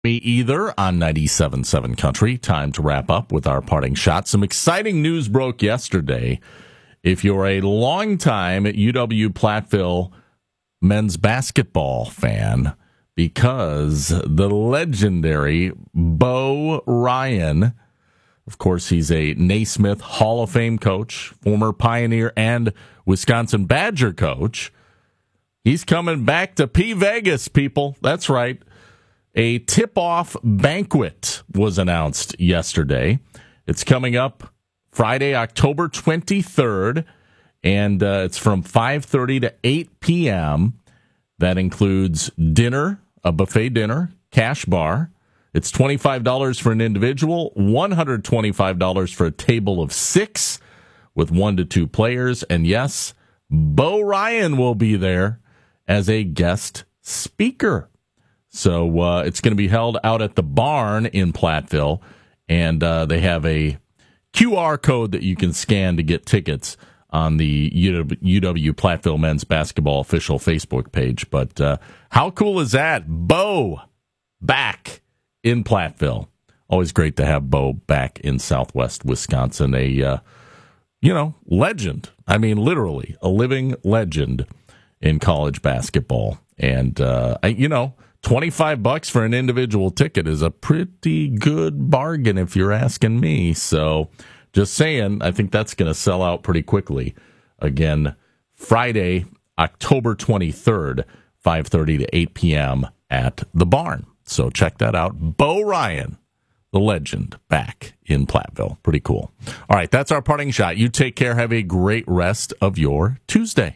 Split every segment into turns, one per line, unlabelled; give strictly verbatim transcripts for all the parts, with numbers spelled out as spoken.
Me either on ninety-seven point seven Country. Time to wrap up with our parting shot. Some exciting news broke yesterday. If you're a longtime U W Platteville men's basketball fan, because the legendary Bo Ryan, of course, he's a Naismith Hall of Fame coach, former Pioneer and Wisconsin Badger coach. He's coming back to P Vegas, people. That's right. A tip-off banquet was announced yesterday. It's coming up Friday, October twenty-third, and uh, it's from five thirty to eight p.m. That includes dinner, a buffet dinner, cash bar. It's twenty-five dollars for an individual, one hundred twenty-five dollars for a table of six with one to two players. And yes, Bo Ryan will be there as a guest speaker. So uh, it's going to be held out at the Barn in Platteville, and uh, they have a Q R code that you can scan to get tickets on the U W Platteville Men's Basketball official Facebook page. But uh, how cool is that? Bo back in Platteville. Always great to have Bo back in Southwest Wisconsin. A, uh, you know, legend. I mean, literally a living legend in college basketball. And, uh, I, you know, twenty-five bucks for an individual ticket is a pretty good bargain if you're asking me. So just saying, I think that's going to sell out pretty quickly. Again, Friday, October twenty-third, five thirty to eight p.m. at the Barn. So check that out. Bo Ryan, the legend, back in Platteville. Pretty cool. All right, that's our parting shot. You take care. Have a great rest of your Tuesday.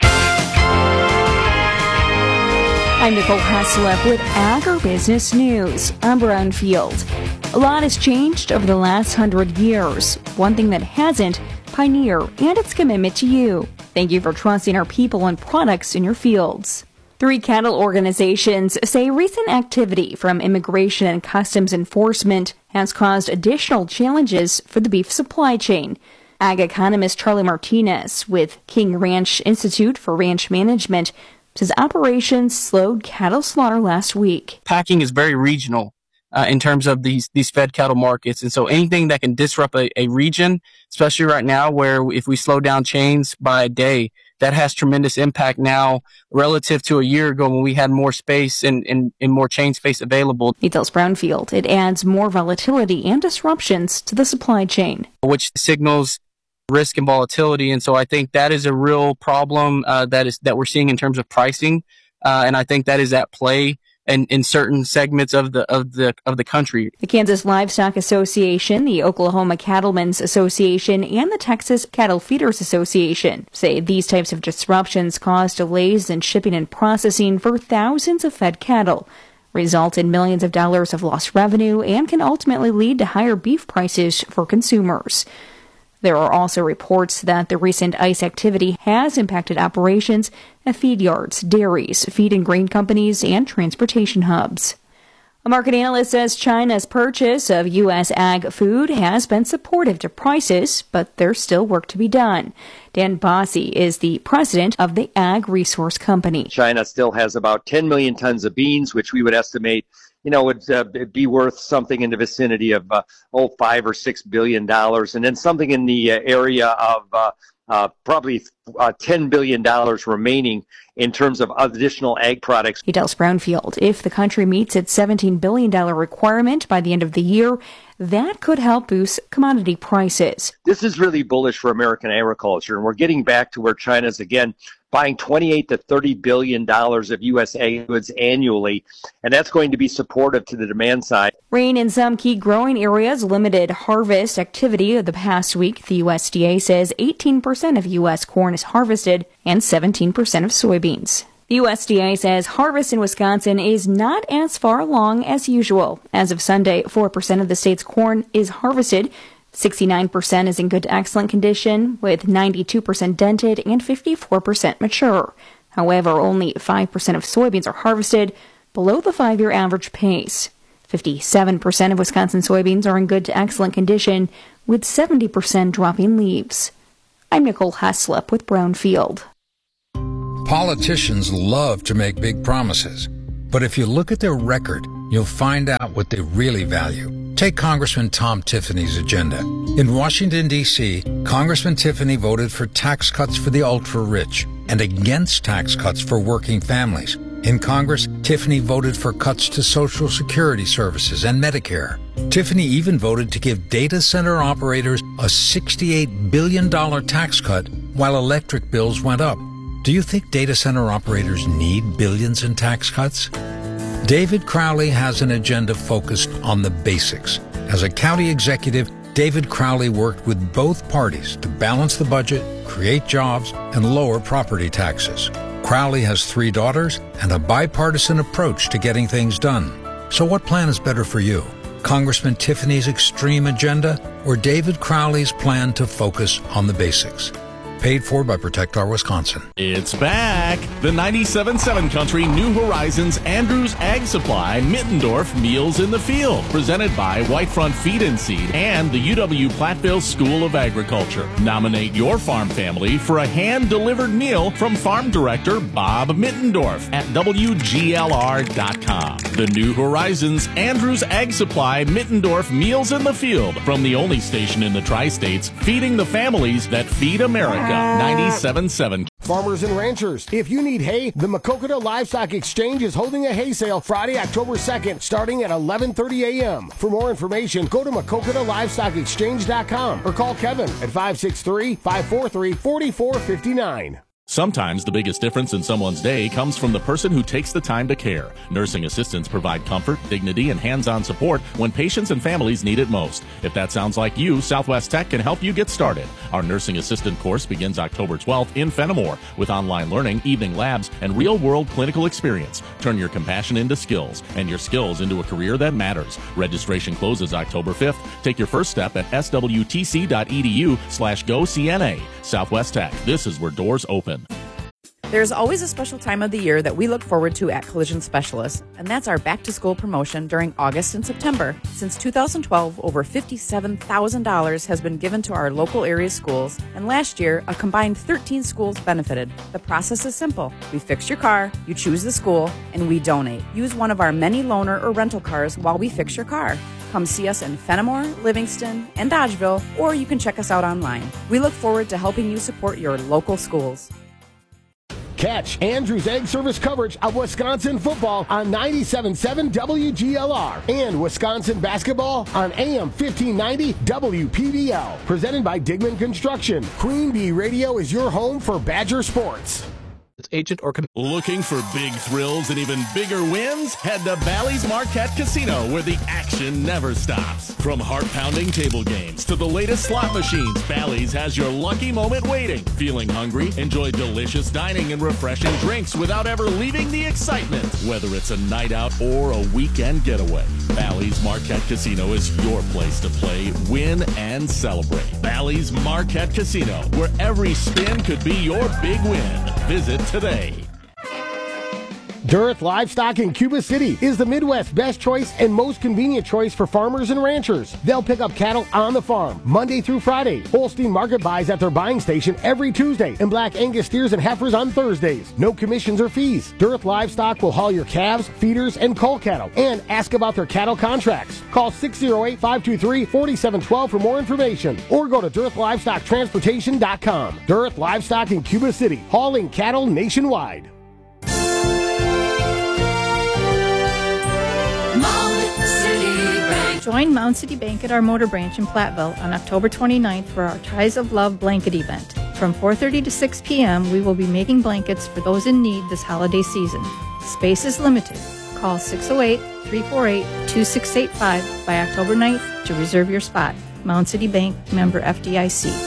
I'm Nicole Haslip with Agribusiness News. I'm Brownfield. A lot has changed over the last hundred years. One thing that hasn't, Pioneer and its commitment to you. Thank you for trusting our people and products in your fields. Three cattle organizations say recent activity from Immigration and Customs Enforcement has caused additional challenges for the beef supply chain. Ag economist Charlie Martinez with King Ranch Institute for Ranch Management says operations slowed cattle slaughter last week.
Packing is very regional uh, in terms of these these fed cattle markets. And so anything that can disrupt a, a region, especially right now where if we slow down chains by a day, that has tremendous impact now relative to a year ago when we had more space and, and, and more chain space available.
He tells Brownfield it adds more volatility and disruptions to the supply chain,
which signals risk and volatility. And so I think that is a real problem uh, that is that we're seeing in terms of pricing. Uh, and I think that is at play in, in certain segments of the of the of the country.
The Kansas Livestock Association, the Oklahoma Cattlemen's Association, and the Texas Cattle Feeders Association say these types of disruptions cause delays in shipping and processing for thousands of fed cattle, result in millions of dollars of lost revenue, and can ultimately lead to higher beef prices for consumers. There are also reports that the recent ice activity has impacted operations at feed yards, dairies, feed and grain companies, and transportation hubs. A market analyst says China's purchase of U S ag food has been supportive to prices, but there's still work to be done. Dan Bossie is the president of the Ag Resource Company.
China still has about ten million tons of beans, which we would estimate you know, would uh, be worth something in the vicinity of, uh, oh, five or six billion dollars, and then something in the uh, area of uh, uh, probably uh, ten billion dollars remaining in terms of additional ag products.
He tells Brownfield if the country meets its seventeen billion dollars requirement by the end of the year, that could help boost commodity prices.
This is really bullish for American agriculture, and we're getting back to where China's, again, buying twenty-eight to thirty billion dollars of U S ag goods annually, and that's going to be supportive to the demand side.
Rain in some key growing areas limited harvest activity of the past week. The U S D A says eighteen percent of U S corn is harvested and seventeen percent of soybeans. The U S D A says harvest in Wisconsin is not as far along as usual. As of Sunday, four percent of the state's corn is harvested. sixty-nine percent is in good to excellent condition, with ninety-two percent dented and fifty-four percent mature. However, only five percent of soybeans are harvested, below the five-year average pace. fifty-seven percent of Wisconsin soybeans are in good to excellent condition, with seventy percent dropping leaves. I'm Nicole Haslip with Brownfield.
Politicians love to make big promises, but if you look at their record, you'll find out what they really value. Take Congressman Tom Tiffany's agenda. In Washington, D C, Congressman Tiffany voted for tax cuts for the ultra-rich and against tax cuts for working families. In Congress, Tiffany voted for cuts to Social Security services and Medicare. Tiffany even voted to give data center operators a sixty-eight billion dollars tax cut while electric bills went up. Do you think data center operators need billions in tax cuts? David Crowley has an agenda focused on the basics. As a county executive, David Crowley worked with both parties to balance the budget, create jobs, and lower property taxes. Crowley has three daughters and a bipartisan approach to getting things done. So what plan is better for you? Congressman Tiffany's extreme agenda or David Crowley's plan to focus on the basics? Paid for by Protect Our Wisconsin.
It's back. The ninety-seven point seven Country New Horizons Andrews Ag Supply Mittendorf Meals in the Field. Presented by Whitefront Feed and Seed and the U W Platteville School of Agriculture. Nominate your farm family for a hand-delivered meal from Farm Director Bob Mittendorf at W G L R dot com. The New Horizons Andrews Ag Supply Mittendorf Meals in the Field. From the only station in the Tri-States feeding the families that feed America. ninety-seven point seven.
Farmers and ranchers, if you need hay, the Maquoketa Livestock Exchange is holding a hay sale Friday, October second, starting at eleven thirty a.m. For more information, go to Maquoketa Livestock Exchange dot com or call Kevin at five six three, five four three, four four five nine.
Sometimes the biggest difference in someone's day comes from the person who takes the time to care. Nursing assistants provide comfort, dignity, and hands-on support when patients and families need it most. If that sounds like you, Southwest Tech can help you get started. Our nursing assistant course begins October twelfth in Fenimore with online learning, evening labs, and real-world clinical experience. Turn your compassion into skills and your skills into a career that matters. Registration closes October fifth. Take your first step at swtc.edu slash go CNA. Southwest Tech. This is where doors open.
There's always a special time of the year that we look forward to at Collision Specialists, and that's our back-to-school promotion during August and September. Since two thousand twelve, over fifty-seven thousand dollars has been given to our local area schools, and last year, a combined thirteen schools benefited. The process is simple. We fix your car, you choose the school, and we donate. Use one of our many loaner or rental cars while we fix your car. Come see us in Fenimore, Livingston, and Dodgeville, or you can check us out online. We look forward to helping you support your local schools.
Catch Andrews Ag Service coverage of Wisconsin football on ninety-seven point seven W G L R and Wisconsin basketball on A M fifteen ninety W P D L. Presented by Digman Construction. Queen Bee Radio is your home for Badger sports.
Agent or com-
Looking for big thrills and even bigger wins? Head to Bally's Marquette Casino, where the action never stops. From heart-pounding table games to the latest slot machines, Bally's has your lucky moment waiting. Feeling hungry? Enjoy delicious dining and refreshing drinks without ever leaving the excitement. Whether it's a night out or a weekend getaway, Bally's Marquette Casino is your place to play, win, and celebrate. Bally's Marquette Casino, where every spin could be your big win. Visit today.
Durth Livestock in Cuba City is the Midwest's best choice and most convenient choice for farmers and ranchers. They'll pick up cattle on the farm Monday through Friday. Holstein market buys at their buying station every Tuesday, and Black Angus steers and heifers on Thursdays. No commissions or fees. Durth Livestock will haul your calves, feeders, and cull cattle, and ask about their cattle contracts. Call six oh eight, five two three, four seven one two for more information, or go to Durth Livestock Transportation dot com. Durth Livestock in Cuba City, hauling cattle nationwide.
Join Mound City Bank at our motor branch in Platteville on October twenty-ninth for our Ties of Love blanket event. From four thirty to six p.m., we will be making blankets for those in need this holiday season. Space is limited. Call six oh eight, three four eight, two six eight five by October ninth to reserve your spot. Mound City Bank, member F D I C.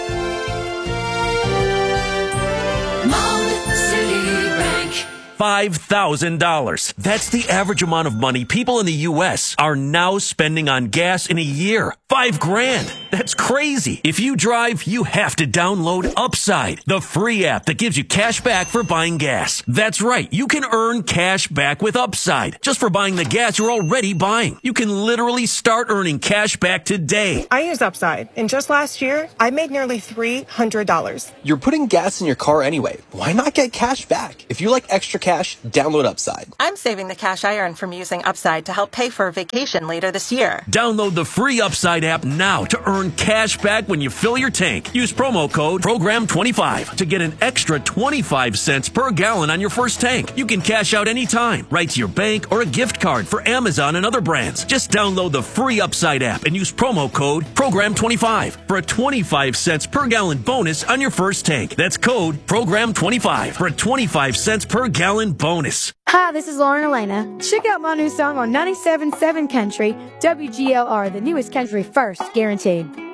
five thousand dollars. That's the average amount of money people in the U S are now spending on gas in a year. Five grand. That's crazy. If you drive, you have to download Upside, the free app that gives you cash back for buying gas. That's right. You can earn cash back with Upside just for buying the gas you're already buying. You can literally start earning cash back today.
I use Upside, and just last year, I made nearly three hundred dollars.
You're putting gas in your car anyway. Why not get cash back? If you like extra cash, download Upside.
I'm saving the cash I earn from using Upside to help pay for a vacation later this year.
Download the free Upside app now to earn cash back when you fill your tank. Use promo code program twenty-five to get an extra twenty-five cents per gallon on your first tank. You can cash out anytime, right to your bank or a gift card for Amazon and other brands. Just download the free Upside app and use promo code program twenty-five for a twenty-five cents per gallon bonus on your first tank. That's code program twenty-five for a twenty-five cents per gallon bonus.
Hi, this is Lauren Elena. Check out my new song on ninety-seven point seven Country, W G L R, the newest country first, guaranteed.